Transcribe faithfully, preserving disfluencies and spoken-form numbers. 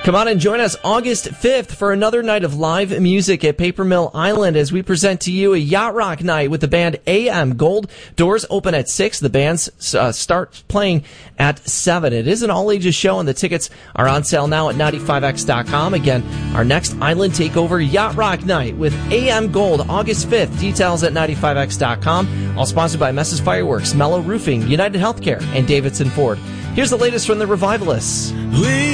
Come on and join us August fifth for another night of live music at Paper Mill Island as we present to you a yacht rock night with the band A M Gold. Doors open at six. The bands uh, start playing at seven. It is an all-ages show, and the tickets are on sale now at ninety-five X dot com. Again, our next Island Takeover Yacht Rock Night with A M Gold, August fifth. Details at ninety-five X dot com. All sponsored by Messes Fireworks, Mellow Roofing, United Healthcare, and Davidson Ford. Here's the latest from the Revivalists. We